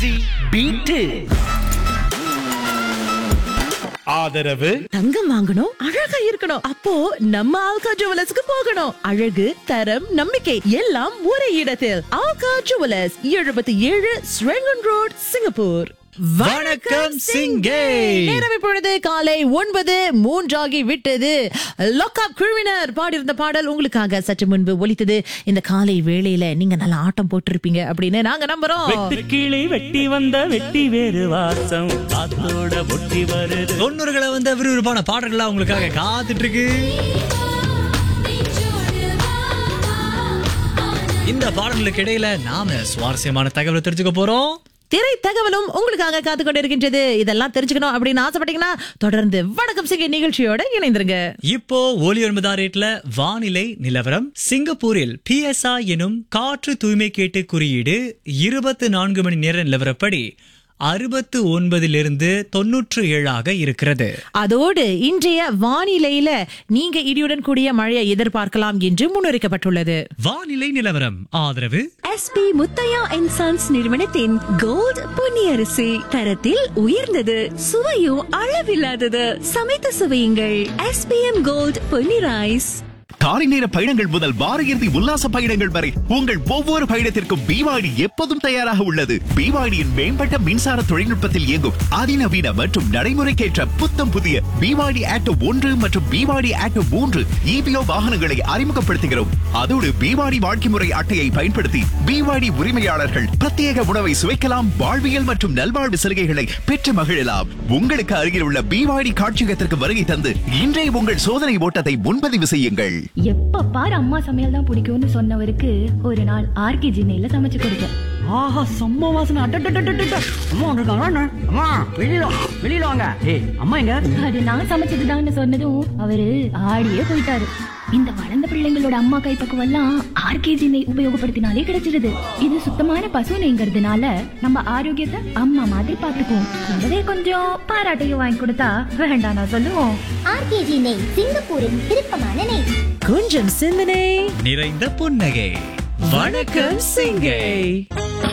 Beat ஆதரவு தங்கம் வாங்கணும், அழகா இருக்கணும். அப்போ நம்ம ஆல்கா ஜுவல்லர்ஸ்க்கு போகணும். அழகு, தரம், நம்பிக்கை எல்லாம் ஒரே இடத்தில். Alga jewellers 77 Serangoon road, Singapore. வணக்கம் சிங்கே. நேரம் இப்பொழுது காலை 9:03 விட்டது. லாக்அப் குழுவினர் பாடியிருந்த பாடல் உங்களுக்காக சற்று முன்பு ஒலித்தது. இந்த காலை வேளையில நீங்க நல்ல ஆட்டம் போட்டிருப்பீங்க அப்படின்னு நாங்க நம்புறோம். வெட்டுக்கிளி வெட்டி வந்த வெட்டி வேறு வாசம் காத்தோட ஒட்டி வருது. 90களை வந்த விறுவிறுப்பான பாடல்களா உங்களுக்காக காத்துட்டு இருக்கு. இந்த பாடல்களுக்கு இடையில நாம சுவாரஸ்யமான தகவலை தெரிஞ்சுக்க போறோம். திரை தகவலும் உங்களுக்காக காத்து கொண்டிருக்கின்றது. இதெல்லாம் தெரிஞ்சுக்கணும் அப்படின்னு ஆசைப்பட்டீங்கன்னா தொடர்ந்து வணக்கம் சிங்கை நிகழ்ச்சியோட இணைந்திருங்க. இப்போ ஒலி 9 வானிலை நிலவரம். சிங்கப்பூரில் PSI எனும் காற்று தூய்மை கேட்டு குறியீடு 24 மணி நேர நிலவரப்படி 69 97 இருக்கிறது. அதோடு இன்றைய வானிலையில நீங்க இடியுடன் கூடிய மழையை எதிர்பார்க்கலாம் என்று முன்னறிக்கப்பட்டுள்ளது. வானிலை நிலவரம் ஆதரவு SP முத்தையா அண்ட் சன்ஸ் நிறுவனத்தின் கோல்ட் பொன்னியரிசி. தரத்தில் உயர்ந்தது, சுவையும் அளவில்லாதது. சமைத்து சுவையுங்கள். SPM gold Ponni rice. காலை நேர பயணங்கள் முதல் வார இறுதி உல்லாச பயணங்கள் வரை உங்கள் ஒவ்வொரு பயணத்திற்கும் BYD எப்போதும் தயாராக உள்ளது. BYDயின் மேம்பட்ட மின்சார தொழில்நுட்பத்தில் இயங்கும் அதிநவீன மற்றும் நடைமுறைக்கேற்ற புத்தம் புதிய BYD ஆட்டோ 1 மற்றும் BYD ஆட்டோ 3 EVO வாகனங்களை அறிமுகப்படுத்துகிறோம். அதோடு BYD வாழ்க்கை முறை அட்டையை பயன்படுத்தி BYD உரிமையாளர்கள் பிரத்யேக உணவை சுவைக்கலாம், வாழ்வியல் மற்றும் நல்வாழ்வு சலுகைகளை பெற்று மகிழலாம். உங்களுக்கு அருகில் உள்ள BYD காட்சியகத்திற்கு வருகை தந்து இன்றைய உங்கள் சோதனை ஓட்டத்தை முன்பதிவு செய்யுங்கள். எப்ப பாரு அம்மா சமையல் தான் பிடிக்கும்னு சொன்னவருக்கு ஒரு நாள் ஆர்கே ஜின்னையில சமைச்சு கொடுத்தேன். ஆஹா, செம்ம வாசனை. அம்மா வந்திருக்காங்க. அம்மா வெளியில வாங்க. ஏய், அம்மா எங்க? அது நான் சமைச்சதுதான்னு சொன்னதும் அவரு ஆடியே போயிட்டாரு. இந்த வளர்ந்த பிள்ளைங்களோட அம்மா கைப்பக்குவம் எல்லாம் ஆர்கேஜி நெய் உபயோகப்படுத்தினாலே கிடைச்சிருது. இது சுத்தமான பசு நெய்ங்கிறதுனால நம்ம ஆரோக்கியத்தை அம்மா மாதிரி பாத்துக்குவோம். கூடவே கொஞ்சம் பாராட்டையும் வாங்கி கொடுத்தா வேண்டாம் நான் சொல்லுவோம். ஆர்கேஜி நெய், சிங்கப்பூரின் விருப்பமான நெய். கொஞ்சம் சிந்தனை நிறைந்த புன்னகை. வணக்கம் சிங்கை.